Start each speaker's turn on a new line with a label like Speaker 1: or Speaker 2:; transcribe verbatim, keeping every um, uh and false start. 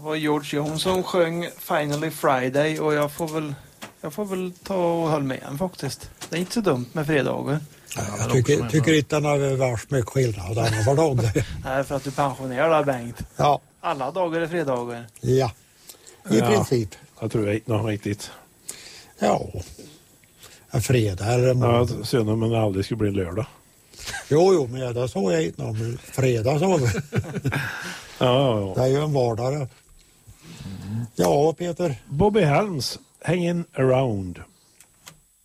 Speaker 1: var George Jones som sjöng Finally Friday och jag får väl jag får väl ta och hålla med en faktiskt. Det är inte så dumt med fredagar.
Speaker 2: Ja, jag tycker, tycker inte den har varit mycket skillnad denna var dag.
Speaker 1: Nej, för att du pensionerar där, Bengt.
Speaker 2: Ja.
Speaker 1: Alla dagar är fredagar.
Speaker 2: Ja, i
Speaker 3: ja,
Speaker 2: princip.
Speaker 3: Jag tror jag inte något riktigt.
Speaker 2: Ja, en fredag eller
Speaker 3: ja, synd om det aldrig skulle bli en lördag.
Speaker 2: Jo, jo, men det såg jag inte om fredag så vi.
Speaker 3: ja, ja, ja.
Speaker 2: Det är ju en vardag. Mm. Ja, Peter.
Speaker 3: Bobby Helms, Hanging Around.